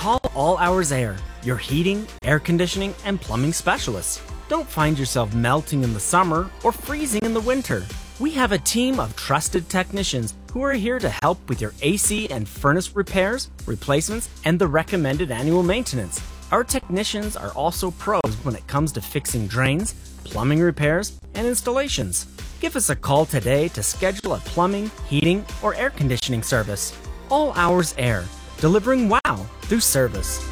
Call All Hours Air, your heating, air conditioning, and plumbing specialists. Don't find yourself melting in the summer or freezing in the winter. We have a team of trusted technicians who are here to help with your AC and furnace repairs, replacements, and the recommended annual maintenance. Our technicians are also pros when it comes to fixing drains, plumbing repairs, and installations. Give us a call today to schedule a plumbing, heating, or air conditioning service. All Hours Air, delivering wow through service.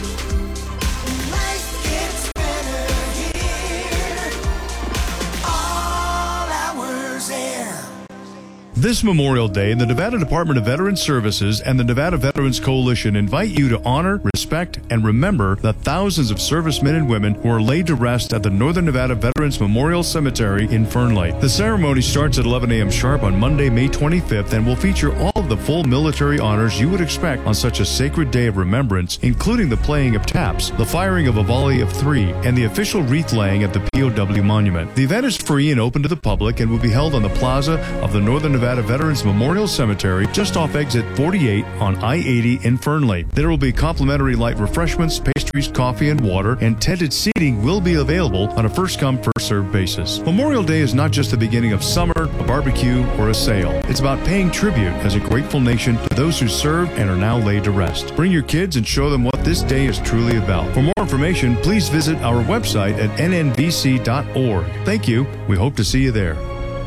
This Memorial Day, the Nevada Department of Veterans Services and the Nevada Veterans Coalition invite you to honor, respect, and remember the thousands of servicemen and women who are laid to rest at the Northern Nevada Veterans Memorial Cemetery in Fern Lake. The ceremony starts at 11 a.m. sharp on Monday, May 25th, and will feature all of the full military honors you would expect on such a sacred day of remembrance, including the playing of taps, the firing of a volley of 3, and the official wreath laying at the POW monument. The event is free and open to the public and will be held on the plaza of the Northern Nevada Veterans Memorial Cemetery just off exit 48 on I-80 in Fern Lake. There will be complimentary light refreshments, pastries, coffee, and water, and tented seating will be available on a first-come, first-served basis. Memorial Day is not just the beginning of summer, a barbecue, or a sale. It's about paying tribute as a grateful nation to those who served and are now laid to rest. Bring your kids and show them what this day is truly about. For more information, please visit our website at nnvc.org. Thank you. We hope to see you there.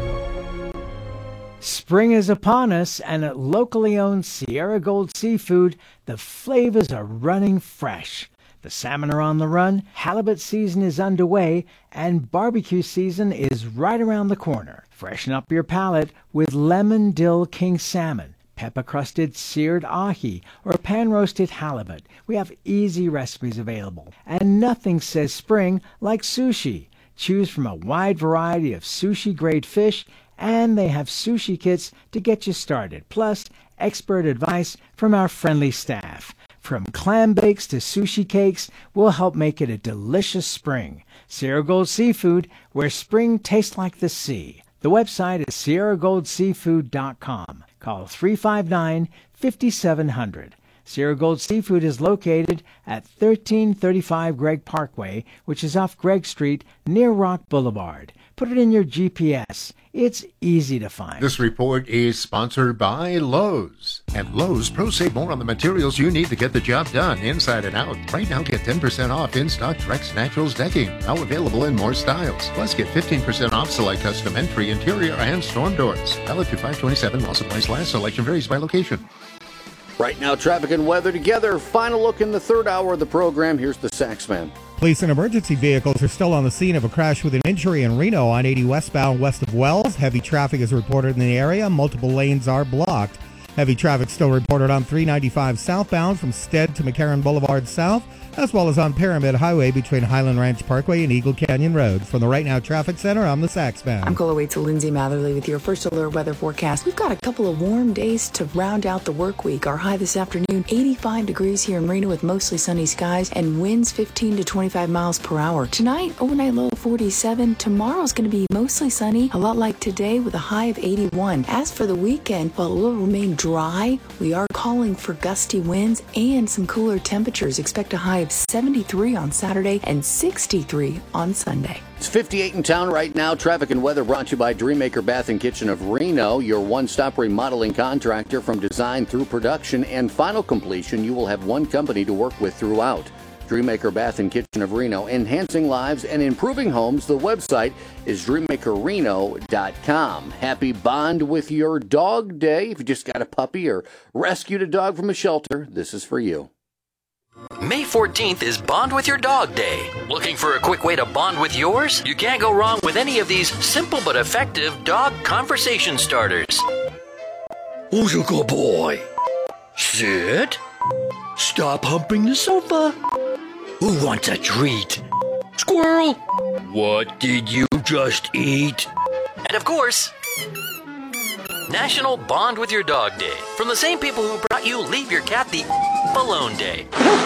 Spring is upon us, and at locally owned Sierra Gold Seafood, the flavors are running fresh. The salmon are on the run, halibut season is underway, and barbecue season is right around the corner. Freshen up your palate with lemon dill king salmon, pepper-crusted seared ahi, or pan-roasted halibut. We have easy recipes available. And nothing says spring like sushi. Choose from a wide variety of sushi-grade fish, and they have sushi kits to get you started, plus expert advice from our friendly staff. From clam bakes to sushi cakes, we'll help make it a delicious spring. Sierra Gold Seafood, where spring tastes like the sea. The website is sierragoldseafood.com. Call 359-5700. Sierra Gold Seafood is located at 1335 Gregg Parkway, which is off Gregg Street near Rock Boulevard. Put it in your GPS. It's easy to find. This report is sponsored by Lowe's. At Lowe's, pros save more on the materials you need to get the job done, inside and out. Right now, get 10% off in-stock Trex Naturals decking, now available in more styles. Plus, get 15% off select custom entry, interior, and storm doors. Valid through 5/27 while supplies last. Selection varies by location. Right now, traffic and weather together. Final look in the third hour of the program. Here's the Saxman. Police and emergency vehicles are still on the scene of a crash with an injury in Reno on 80 westbound west of Wells. Heavy traffic is reported in the area. Multiple lanes are blocked. Heavy traffic still reported on 395 southbound from Stead to McCarran Boulevard South, as well as on Pyramid Highway between Highland Ranch Parkway and Eagle Canyon Road. From the Right Now Traffic Center, I'm the Saxman. I'm Cola Waits to Lindsay Matherly with your first alert weather forecast. We've got a couple of warm days to round out the work week. Our high this afternoon, 85 degrees here in Reno with mostly sunny skies and winds 15 to 25 miles per hour. Tonight, overnight low 47. Tomorrow's going to be mostly sunny, a lot like today with a high of 81. As for the weekend, while it will remain dry, we are calling for gusty winds and some cooler temperatures. Expect a high of 73 on Saturday and 63 on Sunday. It's 58 in town right now. Traffic and weather brought to you by Dreammaker Bath and Kitchen of Reno, your one-stop remodeling contractor. From design through production and final completion, you will have one company to work with throughout. Dreammaker Bath and Kitchen of Reno, enhancing lives and improving homes. The website is dreammakerreno.com. Happy Bond with Your Dog Day. If you just got a puppy or rescued a dog from a shelter, this is for you. May 14th is Bond with Your Dog Day. Looking for a quick way to bond with yours? You can't go wrong with any of these simple but effective dog conversation starters. Who's a good boy? Sit. Stop humping the sofa. Who wants a treat? Squirrel. What did you just eat? And of course, National Bond with Your Dog Day. From the same people who brought you Leave Your Cat the Alone Day.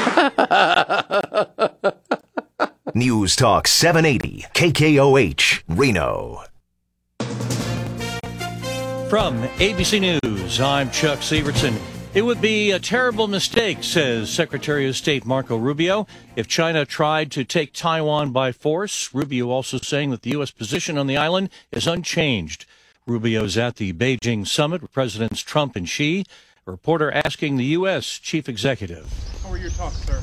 News Talk 780, KKOH, Reno. From ABC News, I'm Chuck Severson. It would be a terrible mistake, says Secretary of State Marco Rubio, if China tried to take Taiwan by force. Rubio also saying that the U.S. position on the island is unchanged. Rubio's at the Beijing summit with Presidents Trump and Xi. A reporter asking the U.S. chief executive. How were your talks, sir?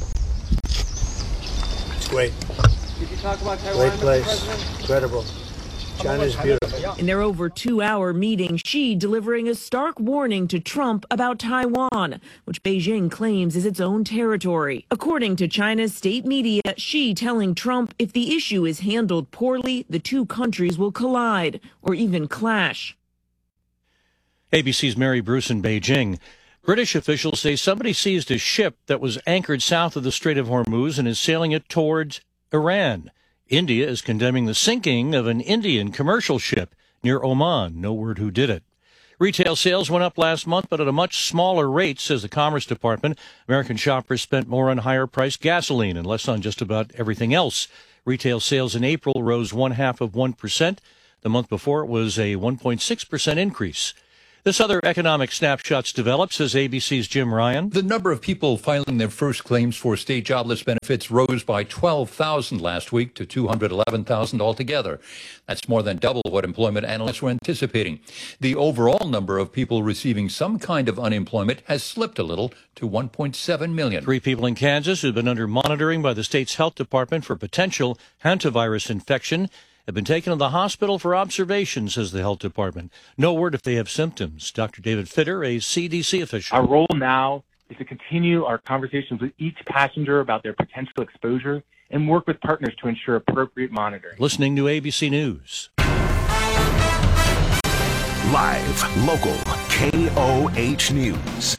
It's great. Did you talk about Taiwan, Great place. Mr. President? Incredible. China's beautiful. In their over 2-hour meeting, Xi delivering a stark warning to Trump about Taiwan, which Beijing claims is its own territory. According to China's state media, Xi telling Trump if the issue is handled poorly, the two countries will collide or even clash. ABC's Mary Bruce in Beijing. British officials say somebody seized a ship that was anchored south of the Strait of Hormuz and is sailing it towards Iran. India is condemning the sinking of an Indian commercial ship near Oman. No word who did it. Retail sales went up last month, but at a much smaller rate, says the Commerce Department. American shoppers spent more on higher-priced gasoline and less on just about everything else. Retail sales in April rose 0.5%. The month before, it was a 1.6% increase. This other economic snapshots developed, says ABC's Jim Ryan. The number of people filing their first claims for state jobless benefits rose by 12,000 last week to 211,000 altogether. That's more than double what employment analysts were anticipating. The overall number of people receiving some kind of unemployment has slipped a little to 1.7 million. 3 people in Kansas who've been under monitoring by the state's health department for potential hantavirus infection have been taken to the hospital for observation, says the health department. No word if they have symptoms. Dr. David Fitter, a CDC official. Our role now is to continue our conversations with each passenger about their potential exposure and work with partners to ensure appropriate monitoring. Listening to ABC News. Live, local, KOH News.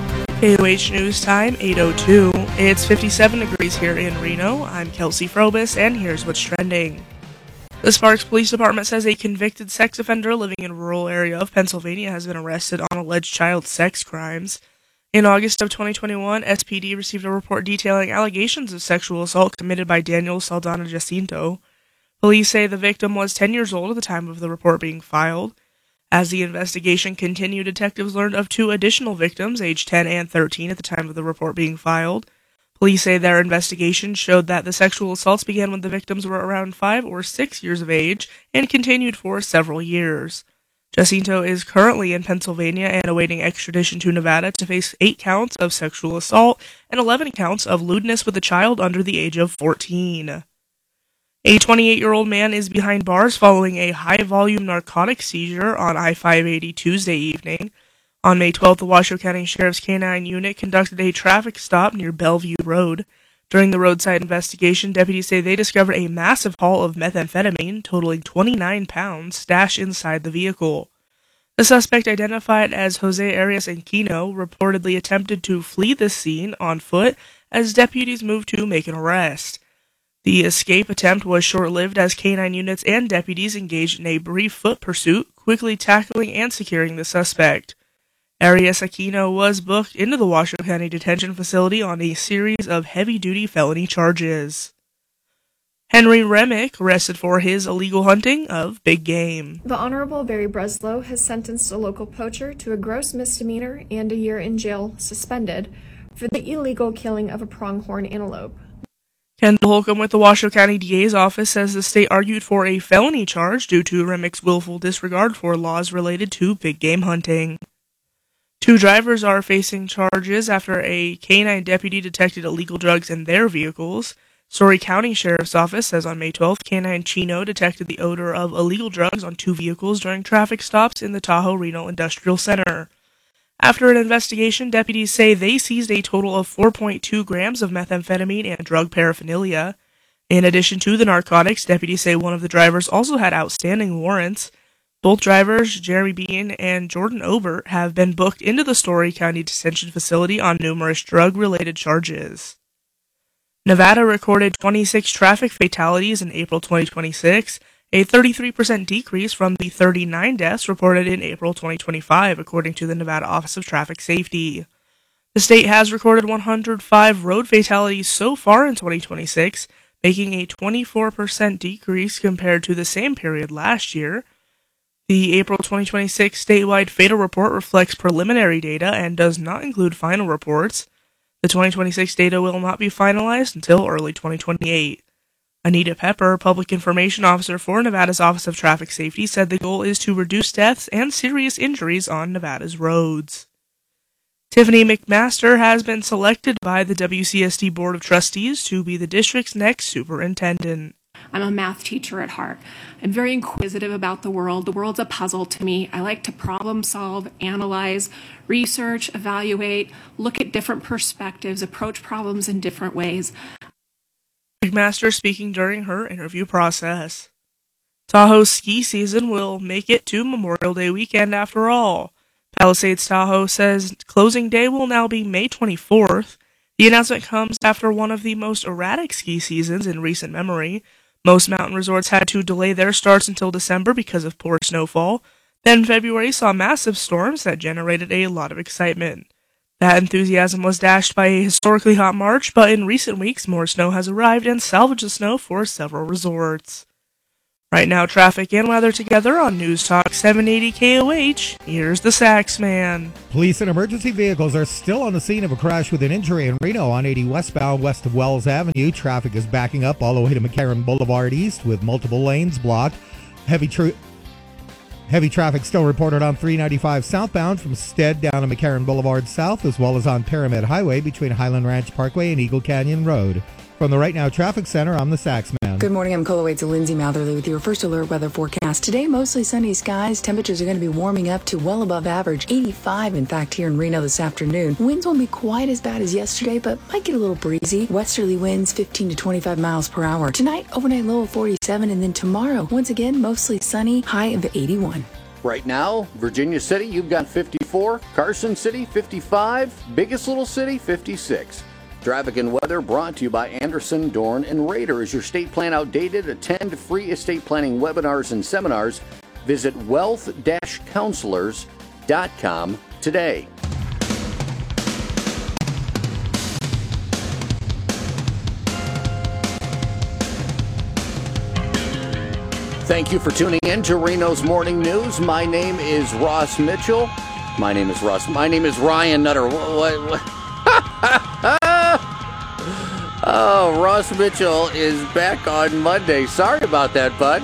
KOH News Time, 8:02. It's 57 degrees here in Reno. I'm Kelsey Frobus, and here's what's trending. The Sparks Police Department says a convicted sex offender living in a rural area of Pennsylvania has been arrested on alleged child sex crimes. In August of 2021, SPD received a report detailing allegations of sexual assault committed by Daniel Saldana Jacinto. Police say the victim was 10 years old at the time of the report being filed. As the investigation continued, detectives learned of 2 additional victims, aged 10 and 13, at the time of the report being filed. Police say their investigation showed that the sexual assaults began when the victims were around 5 or 6 years of age and continued for several years. Jacinto is currently in Pennsylvania and awaiting extradition to Nevada to face 8 counts of sexual assault and 11 counts of lewdness with a child under the age of 14. A 28-year-old man is behind bars following a high-volume narcotic seizure on I-580 Tuesday evening. On May 12th, the Washoe County Sheriff's K-9 unit conducted a traffic stop near Bellevue Road. During the roadside investigation, deputies say they discovered a massive haul of methamphetamine, totaling 29 pounds, stashed inside the vehicle. The suspect, identified as Jose Arias Aquino, reportedly attempted to flee the scene on foot as deputies moved to make an arrest. The escape attempt was short-lived as K-9 units and deputies engaged in a brief foot pursuit, quickly tackling and securing the suspect. Arias Aquino was booked into the Washoe County Detention Facility on a series of heavy-duty felony charges. Henry Remick arrested for his illegal hunting of big game. The Honorable Barry Breslow has sentenced a local poacher to a gross misdemeanor and a year in jail suspended for the illegal killing of a pronghorn antelope. Kendall Holcomb with the Washoe County DA's office says the state argued for a felony charge due to Remick's willful disregard for laws related to big game hunting. 2 drivers are facing charges after a K-9 deputy detected illegal drugs in their vehicles. Story County Sheriff's Office says on May 12th, K-9 Chino detected the odor of illegal drugs on 2 vehicles during traffic stops in the Tahoe-Reno Industrial Center. After an investigation, deputies say they seized a total of 4.2 grams of methamphetamine and drug paraphernalia. In addition to the narcotics, deputies say one of the drivers also had outstanding warrants. Both drivers, Jeremy Bean and Jordan Obert, have been booked into the Story County Detention Facility on numerous drug-related charges. Nevada recorded 26 traffic fatalities in April 2026, a 33% decrease from the 39 deaths reported in April 2025, according to the Nevada Office of Traffic Safety. The state has recorded 105 road fatalities so far in 2026, making a 24% decrease compared to the same period last year. The April 2026 statewide fatal report reflects preliminary data and does not include final reports. The 2026 data will not be finalized until early 2028. Anita Pepper, Public Information Officer for Nevada's Office of Traffic Safety, said the goal is to reduce deaths and serious injuries on Nevada's roads. Tiffany McMaster has been selected by the WCSD Board of Trustees to be the district's next superintendent. I'm a math teacher at heart. I'm very inquisitive about the world. The world's a puzzle to me. I like to problem solve, analyze, research, evaluate, look at different perspectives, approach problems in different ways. McMaster speaking during her interview process. Tahoe's ski season will make it to Memorial Day weekend after all. Palisades Tahoe says closing day will now be May 24th. The announcement comes after one of the most erratic ski seasons in recent memory. Most mountain resorts had to delay their starts until December because of poor snowfall. Then February saw massive storms that generated a lot of excitement. That enthusiasm was dashed by a historically hot March, but in recent weeks more snow has arrived and salvaged the snow for several resorts. Right now, traffic and weather together on News Talk 780 KOH. Here's the Sax Man. Police and emergency vehicles are still on the scene of a crash with an injury in Reno on 80 westbound west of Wells Avenue. Traffic is backing up all the way to McCarran Boulevard East with multiple lanes blocked. Heavy traffic still reported on 395 southbound from Stead down to McCarran Boulevard South, as well as on Pyramid Highway between Highland Ranch Parkway and Eagle Canyon Road. From the Right Now Traffic Center, I'm the Sax Man. Good morning, I'm Colawade's Lindsay Matherly with your first alert weather forecast. Today, mostly sunny skies. Temperatures are going to be warming up to well above average, 85 in fact here in Reno this afternoon. Winds won't be quite as bad as yesterday, but might get a little breezy. Westerly winds 15 to 25 miles per hour. Tonight, overnight low of 47, and then tomorrow, once again, mostly sunny, high of 81. Right now, Virginia City, you've got 54. Carson City, 55. Biggest little city, 56. Traffic and weather brought to you by Anderson, Dorn, and Rader. Is your estate plan outdated? Attend free estate planning webinars and seminars. Visit wealth-counselors.com today. Thank you for tuning in to Reno's Morning News. My name is Ross Mitchell. My name is Ryan Nutter. What? Oh, Ross Mitchell is back on Monday. Sorry about that, bud.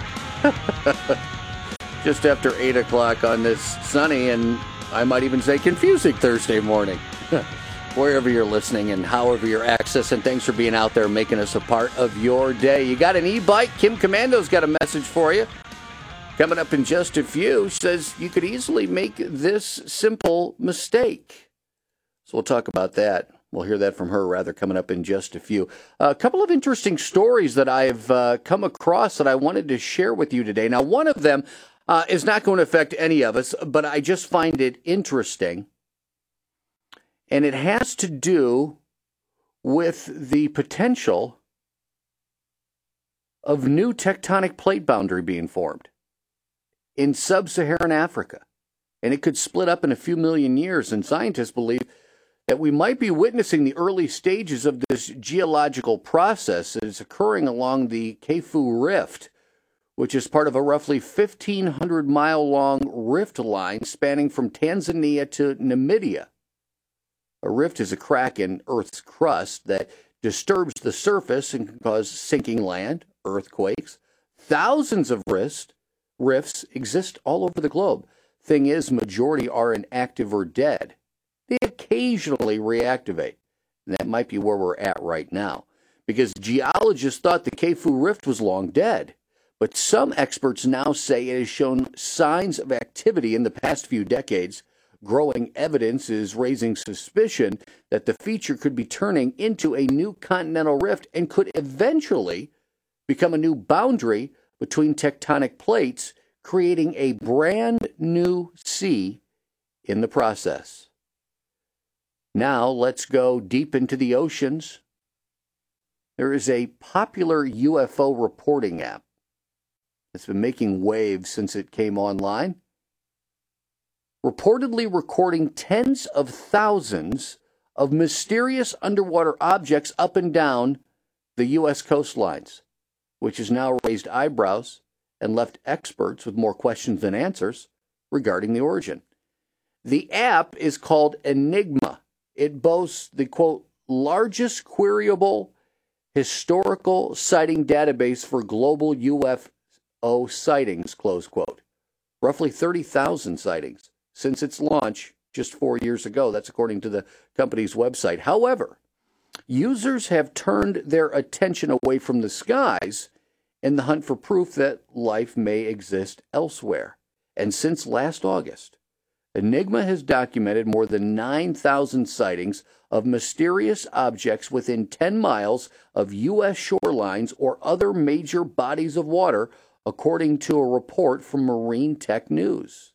Just after 8 o'clock on this sunny and I might even say confusing Thursday morning. Wherever you're listening and however you're accessing, thanks for being out there making us a part of your day. You got an e-bike? Kim Commando's got a message for you. Coming up in just a few, says you could easily make this simple mistake. So we'll talk about that. We'll hear that from her, rather, coming up in just a few. A couple of interesting stories that I've come across that I wanted to share with you today. Now, one of them is not going to affect any of us, but I just find it interesting. And it has to do with the potential of new tectonic plate boundary being formed in sub-Saharan Africa. And it could split up in a few million years, and scientists believe that we might be witnessing the early stages of this geological process that is occurring along the Khefu Rift, which is part of a roughly 1,500-mile-long rift line spanning from Tanzania to Namibia. A rift is a crack in Earth's crust that disturbs the surface and can cause sinking land, earthquakes. Thousands of rifts exist all over the globe. Thing is, majority are inactive or dead. They occasionally reactivate. And that might be where we're at right now, because geologists thought the Khefu Rift was long dead. But some experts now say it has shown signs of activity in the past few decades. Growing evidence is raising suspicion that the feature could be turning into a new continental rift and could eventually become a new boundary between tectonic plates, creating a brand new sea in the process. Now let's go deep into the oceans. There is a popular UFO reporting app that's been making waves since it came online, reportedly recording tens of thousands of mysterious underwater objects up and down the U.S. coastlines, which has now raised eyebrows and left experts with more questions than answers regarding the origin. The app is called Enigma. It boasts the, quote, largest queryable historical sighting database for global UFO sightings, close quote. Roughly 30,000 sightings since its launch just 4 years ago. That's according to the company's website. However, users have turned their attention away from the skies in the hunt for proof that life may exist elsewhere. And since last August, Enigma has documented more than 9,000 sightings of mysterious objects within 10 miles of U.S. shorelines or other major bodies of water, according to a report from Marine Tech News.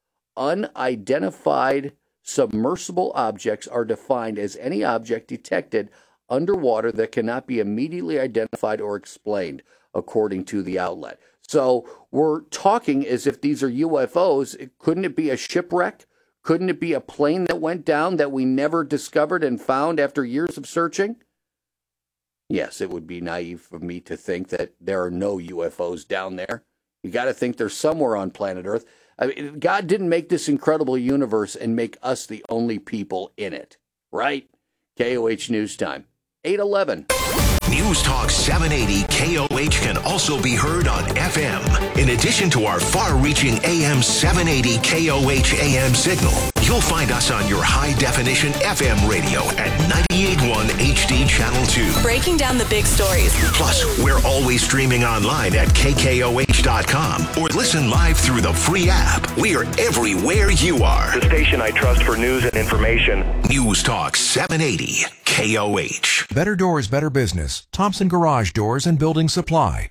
Unidentified submersible objects are defined as any object detected underwater that cannot be immediately identified or explained, according to the outlet. So we're talking as if these are UFOs. Couldn't it be a shipwreck? Couldn't it be a plane that went down that we never discovered and found after years of searching? Yes, it would be naive of me to think that there are no UFOs down there. You got to think they're somewhere on planet Earth. I mean, God didn't make this incredible universe and make us the only people in it, right? KOH News Time, 8:11. News Talk 780 KOH can also be heard on FM. In addition to our far-reaching AM 780 KOH AM signal, you'll find us on your high-definition FM radio at 98.1 HD Channel 2. Breaking down the big stories. Plus, we're always streaming online at KKOH.com or listen live through the free app. We are everywhere you are. The station I trust for news and information. News Talk 780 KOH. Better Doors, Better Business. Thompson Garage Doors and Building Supply.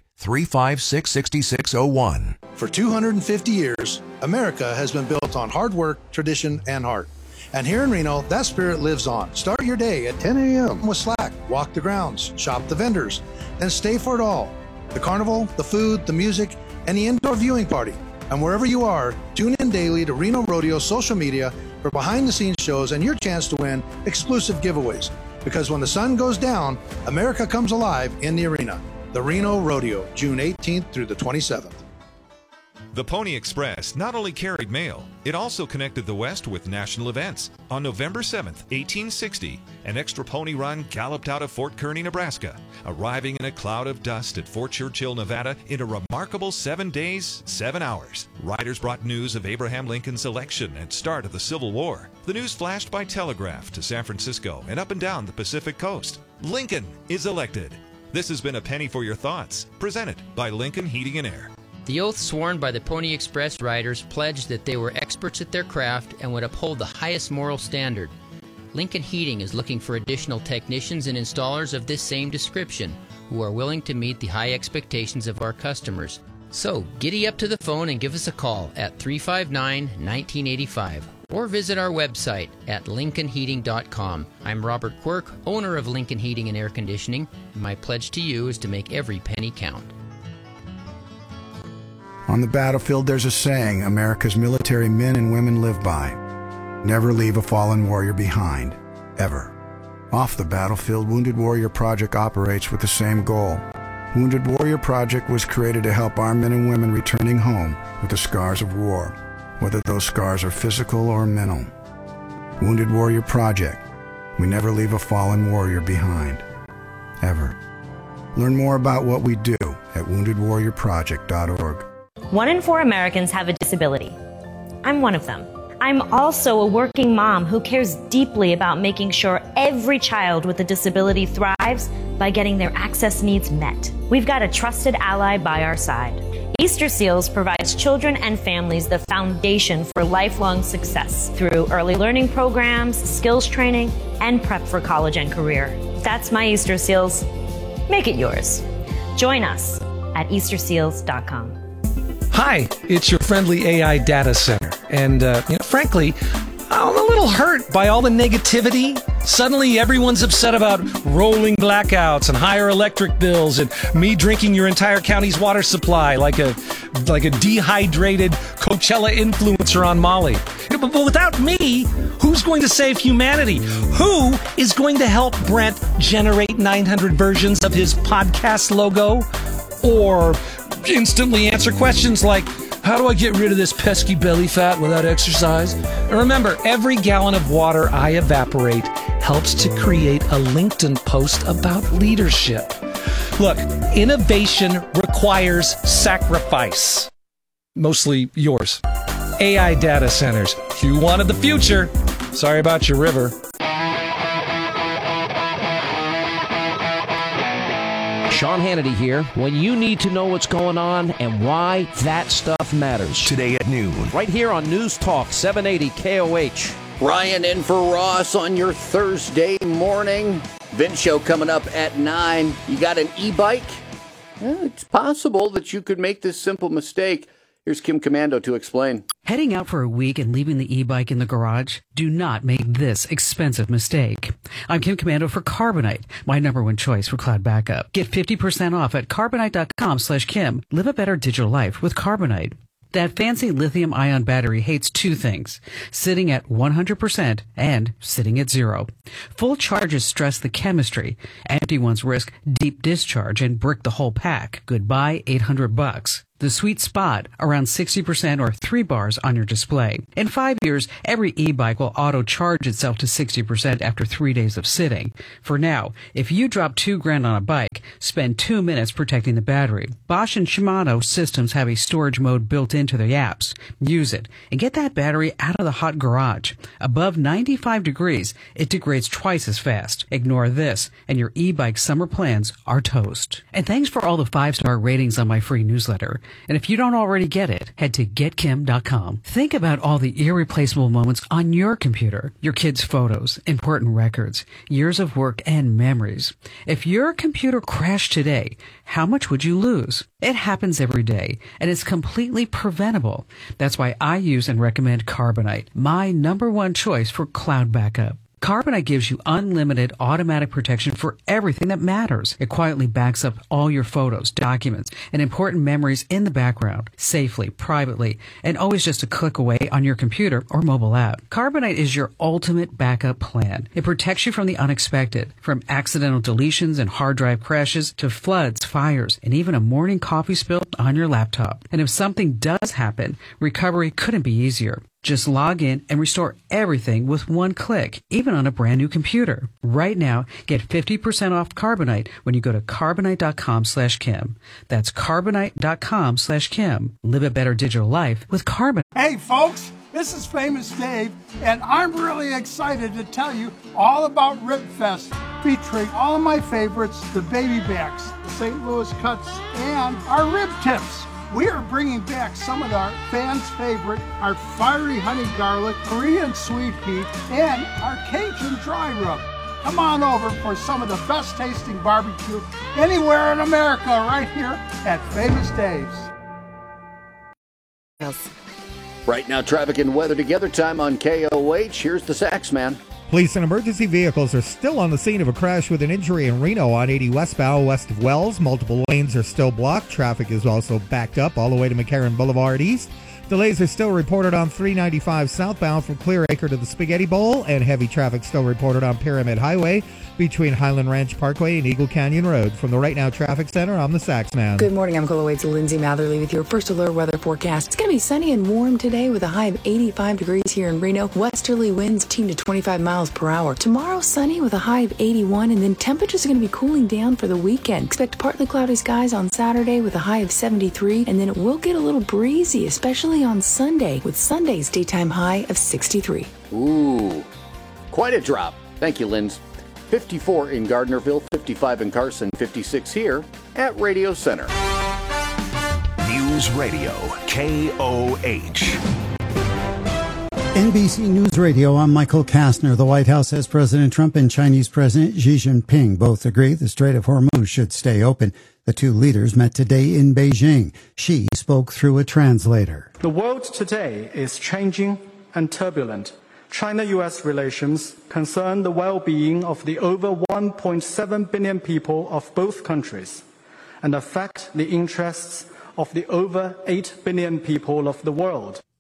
356-6601. For 250 years, America has been built on hard work, tradition, and heart. And here in Reno, that spirit lives on. Start your day at 10 a.m. with Slack. Walk the grounds, shop the vendors, then stay for it all. The carnival, the food, the music, and the indoor viewing party. And wherever you are, tune in daily to Reno Rodeo social media for behind-the-scenes shows and your chance to win exclusive giveaways. Because when the sun goes down, America comes alive in the arena. The Reno Rodeo, June 18th through the 27th. The Pony Express not only carried mail, it also connected the West with national events. On November 7th, 1860, an extra pony run galloped out of Fort Kearny, Nebraska, arriving in a cloud of dust at Fort Churchill, Nevada in a remarkable 7 days, 7 hours. Riders brought news of Abraham Lincoln's election and start of the Civil War. The news flashed by telegraph to San Francisco and up and down the Pacific coast. Lincoln is elected. This has been a Penny for Your Thoughts, presented by Lincoln Heating and Air. The oath sworn by the Pony Express riders pledged that they were experts at their craft and would uphold the highest moral standard. Lincoln Heating is looking for additional technicians and installers of this same description who are willing to meet the high expectations of our customers. So, giddy up to the phone and give us a call at 359-1985 or visit our website at lincolnheating.com. I'm Robert Quirk, owner of Lincoln Heating and Air Conditioning, and my pledge to you is to make every penny count. On the battlefield, there's a saying America's military men and women live by. Never leave a fallen warrior behind, ever. Off the battlefield, Wounded Warrior Project operates with the same goal. Wounded Warrior Project was created to help our men and women returning home with the scars of war, whether those scars are physical or mental. Wounded Warrior Project. We never leave a fallen warrior behind, ever. Learn more about what we do at woundedwarriorproject.org. 1 in 4 Americans have a disability. I'm one of them. I'm also a working mom who cares deeply about making sure every child with a disability thrives by getting their access needs met. We've got a trusted ally by our side. Easter Seals provides children and families the foundation for lifelong success through early learning programs, skills training, and prep for college and career. That's my Easter Seals. Make it yours. Join us at easterseals.com. Hi, it's your friendly AI data center. And, frankly, I'm a little hurt by all the negativity. Suddenly everyone's upset about rolling blackouts and higher electric bills and me drinking your entire county's water supply like a dehydrated Coachella influencer on Molly. But without me, who's going to save humanity? Who is going to help Brent generate 900 versions of his podcast logo? or instantly answer questions like, how do I get rid of this pesky belly fat without exercise? And remember, every gallon of water I evaporate helps to create a LinkedIn post about leadership. Look, innovation requires sacrifice. Mostly yours. AI data centers. You wanted the future. Sorry about your river. Sean Hannity here. When you need to know what's going on and why that stuff matters. Today at noon. Right here on News Talk 780 KOH. Ryan in for Ross on your Thursday morning. Vince Show coming up at 9. You got an e-bike? Well, it's possible that you could make this simple mistake. Here's Kim Commando to explain. Heading out for a week and leaving the e-bike in the garage? Do not make this expensive mistake. I'm Kim Commando for Carbonite, my #1 choice for cloud backup. Get 50% off at Carbonite.com/Kim. Live a better digital life with Carbonite. That fancy lithium-ion battery hates two things, sitting at 100% and sitting at 0. Full charges stress the chemistry. Empty ones risk deep discharge and brick the whole pack. Goodbye $800. The sweet spot, around 60% or 3 bars on your display. In 5 years, every e-bike will auto-charge itself to 60% after 3 days of sitting. For now, if you drop $2,000 on a bike, spend 2 minutes protecting the battery. Bosch and Shimano systems have a storage mode built into their apps. Use it and get that battery out of the hot garage. Above 95 degrees, it degrades twice as fast. Ignore this, and your e-bike summer plans are toast. And thanks for all the 5-star ratings on my free newsletter. And if you don't already get it, head to getkim.com. Think about all the irreplaceable moments on your computer, your kids' photos, important records, years of work, and memories. If your computer crashed today, how much would you lose? It happens every day, and it's completely preventable. That's why I use and recommend Carbonite, my #1 choice for cloud backup. Carbonite gives you unlimited automatic protection for everything that matters. It quietly backs up all your photos, documents, and important memories in the background, safely, privately, and always just a click away on your computer or mobile app. Carbonite is your ultimate backup plan. It protects you from the unexpected, from accidental deletions and hard drive crashes to floods, fires, and even a morning coffee spill on your laptop. And if something does happen, recovery couldn't be easier. Just log in and restore everything with one click, even on a brand new computer. Right now, get 50% off Carbonite when you go to Carbonite.com/Kim. That's Carbonite.com/Kim. Live a better digital life with Carbonite. Hey folks, this is Famous Dave, and I'm really excited to tell you all about RibFest, featuring all of my favorites, the baby backs, the St. Louis cuts, and our rib tips. We are bringing back some of our fans' favorite, our fiery honey garlic, Korean sweet pea, and our Cajun dry rub. Come on over for some of the best tasting barbecue anywhere in America right here at Famous Dave's. Right now, traffic and weather together time on KOH. Here's the Sax Man. Police and emergency vehicles are still on the scene of a crash with an injury in Reno on 80 westbound west of Wells. Multiple lanes are still blocked. Traffic is also backed up all the way to McCarran Boulevard East. Delays are still reported on 395 southbound from Clear Acre to the Spaghetti Bowl, and heavy traffic still reported on Pyramid Highway between Highland Ranch Parkway and Eagle Canyon Road. From the Right Now Traffic Center, I'm the Sax Man. Good morning. I'm Colowade's Lindsay Matherly with your first alert weather forecast. It's going to be sunny and warm today with a high of 85 degrees here in Reno. Westerly winds 15 to 25 miles per hour. Tomorrow, sunny with a high of 81, and then temperatures are going to be cooling down for the weekend. Expect partly cloudy skies on Saturday with a high of 73, and then it will get a little breezy, especially on Sunday, with Sunday's daytime high of 63. Ooh, quite a drop. Thank you, Linz. 54 in Gardnerville, 55 in Carson, 56 here at Radio Center. News Radio, KOH. NBC News Radio, I'm Michael Kastner. The White House says President Trump and Chinese President Xi Jinping both agree the Strait of Hormuz should stay open. The two leaders met today in Beijing. Xi spoke through a translator. The world today is changing and turbulent. China-U.S. relations concern the well-being of the over 1.7 billion people of both countries and affect the interests of the over 8 billion people of the world.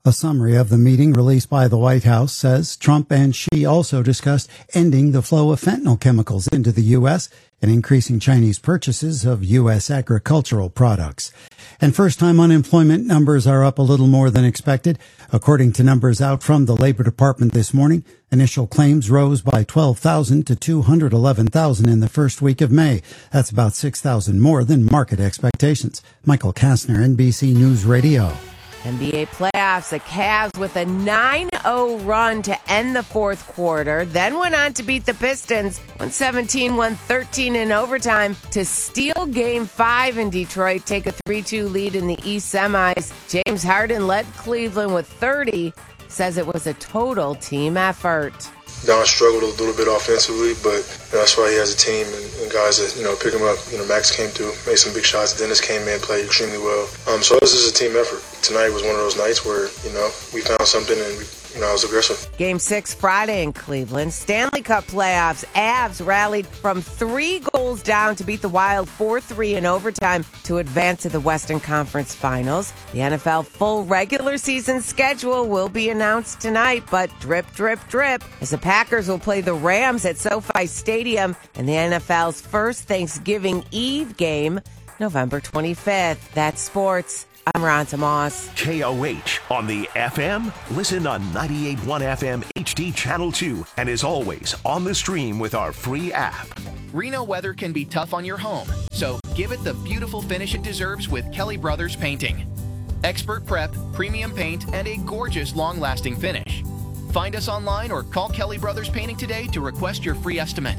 A summary of the meeting released by the White House says Trump and Xi also discussed ending the flow of fentanyl chemicals into the U.S. and increasing Chinese purchases of U.S. agricultural products. And first-time unemployment numbers are up a little more than expected. According to numbers out from the Labor Department this morning, initial claims rose by 12,000 to 211,000 in the first week of May. That's about 6,000 more than market expectations. Michael Kastner, NBC News Radio. NBA playoffs, the Cavs with a 9-0 run to end the fourth quarter, then went on to beat the Pistons 117-113 in overtime to steal Game 5 in Detroit, take a 3-2 lead in the East semis. James Harden led Cleveland with 30, says it was a total team effort. Don struggled a little bit offensively, but that's why he has a team and guys that, pick him up. Max came through, made some big shots. Dennis came in, played extremely well. So this is a team effort. Tonight was one of those nights where, we found something and I was aggressive. Game 6 Friday in Cleveland. Stanley Cup playoffs. Avs rallied from 3 goals down to beat the Wild 4-3 in overtime to advance to the Western Conference Finals. The NFL full regular season schedule will be announced tonight, but drip, drip, drip, as the Packers will play the Rams at SoFi Stadium in the NFL's first Thanksgiving Eve game, November 25th. That's sports. I'm Ron Tomas. KOH on the FM. Listen on 98.1 FM HD Channel 2. And as always, on the stream with our free app. Reno weather can be tough on your home, so give it the beautiful finish it deserves with Kelly Brothers Painting. Expert prep, premium paint, and a gorgeous long-lasting finish. Find us online or call Kelly Brothers Painting today to request your free estimate.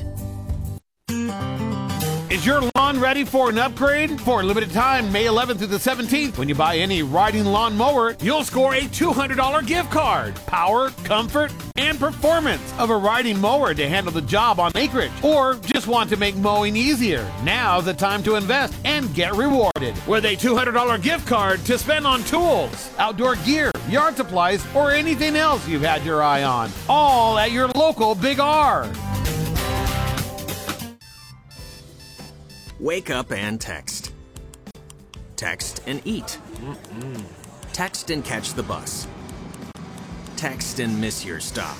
Is your lawn ready for an upgrade? For a limited time, May 11th through the 17th, when you buy any riding lawn mower, you'll score a $200 gift card. Power, comfort, and performance of a riding mower to handle the job on acreage. Or just want to make mowing easier. Now's the time to invest and get rewarded with a $200 gift card to spend on tools, outdoor gear, yard supplies, or anything else you've had your eye on. All at your local Big R. Wake up and text. Text and eat. Text and catch the bus. Text and miss your stop.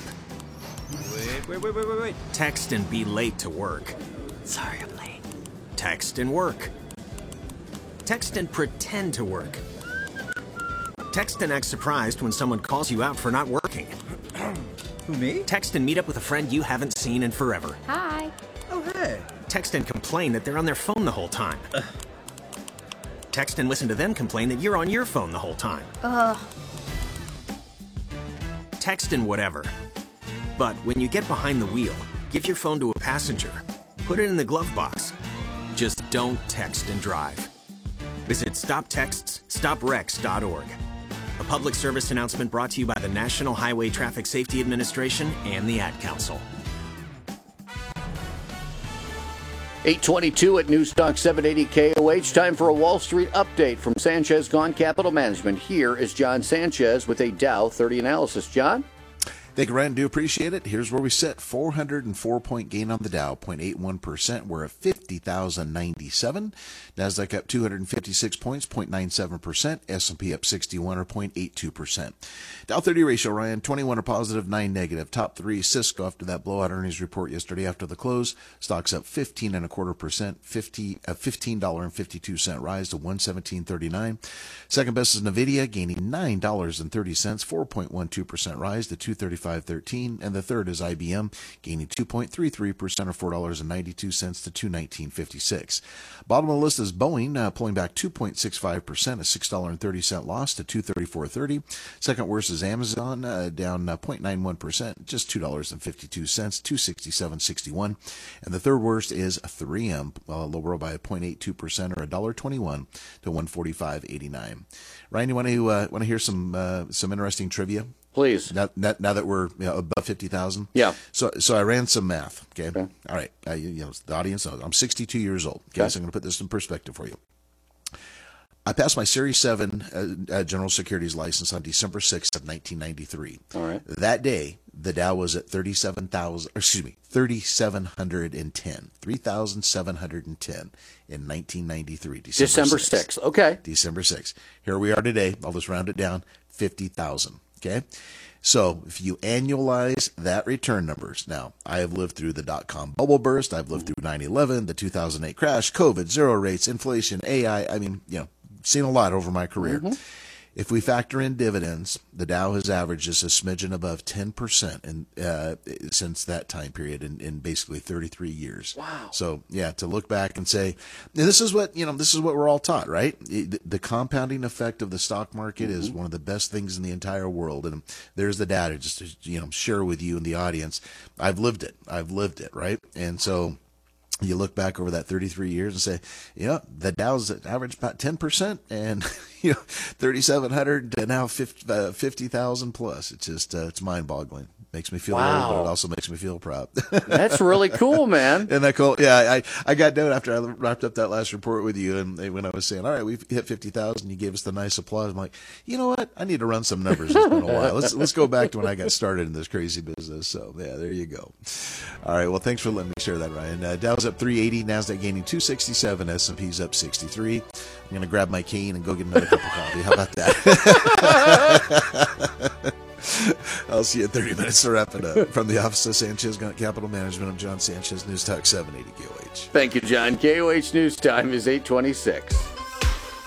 Wait. Text and be late to work. Sorry, I'm late. Text and work. Text and pretend to work. Text and act surprised when someone calls you out for not working. Who, me? Text and meet up with a friend you haven't seen in forever. Hi. Oh, hey. Text and complain that they're on their phone the whole time. Text and listen to them complain that you're on your phone the whole time. Text and whatever. But when you get behind the wheel, give your phone to a passenger. Put it in the glove box. Just don't text and drive. Visit StopTextsStopWrecks.org. A public service announcement brought to you by the National Highway Traffic Safety Administration and the Ad Council. 8:22 at Newstalk 780 KOH. Time for a Wall Street update from Sanchez Gone Capital Management. Here is John Sanchez with a Dow 30 analysis. John? Thank you, Ryan. Do appreciate it. Here's where we sit. 404-point gain on the Dow, 0.81%. We're at 50,097. NASDAQ up 256 points, 0.97%. S&P up 61 or 0.82%. Dow 30 ratio, Ryan, 21 are positive, 9 negative. Top 3, Cisco after that blowout earnings report yesterday after the close. Stocks up 15.25%, $15.52 rise to $117.39. Second best is NVIDIA, gaining $9.30, 4.12% rise to $235.13. And the third is IBM, gaining 2.33% or $4.92 to $219.56. Bottom of the list is Boeing, pulling back 2.65%, a $6.30 loss to $234.30. Second worst is Amazon, down 0.91%, just $2.52, $267.61. And the third worst is 3M, lower by 0.82% or $1.21 to $145.89. Ryan, you want to hear some interesting trivia? Please. Now that we're above 50,000. Yeah. So I ran some math. Okay. All right. The audience knows I'm 62 years old. Okay. So I'm going to put this in perspective for you. I passed my Series 7 General Securities license on December 6th of 1993. All right. That day, the Dow was at 3,710. 3,710 in 1993. December 6th. Okay. December 6th. Here we are today. I'll just round it down. 50,000. Okay. So if you annualize that return numbers, now I have lived through the dot-com bubble burst. I've lived through 9/11, the 2008 crash, COVID, zero rates, inflation, AI. I mean, seen a lot over my career. If we factor in dividends, the Dow has averaged just a smidgen above 10% since that time period in basically 33 years. Wow. So yeah, to look back and say, and this is what we're all taught, right? The compounding effect of the stock market is one of the best things in the entire world. And there's the data just to, share with you and the audience. I've lived it, right? And so you look back over that 33 years and say, the Dow's averaged about 10%, and 3,700 to now 50,000 plus. It's just it's mind-boggling. Makes me feel old, but it also makes me feel proud. That's really cool, man. Isn't that cool? Yeah, I got done after I wrapped up that last report with you, and when I was saying, all right, we've hit 50,000, you gave us the nice applause. I'm like, you know what? I need to run some numbers. It's been a while. Let's go back to when I got started in this crazy business. So yeah, there you go. All right, well, thanks for letting me share that, Ryan. Dow's up 380, NASDAQ gaining 267, S&P's up 63. I'm going to grab my cane and go get another cup of coffee. How about that? I'll see you in 30 minutes to wrap it up. From the office of Sanchez Capital Management, I'm John Sanchez, News Talk 780 KOH. Thank you, John. KOH News Time is 8:26.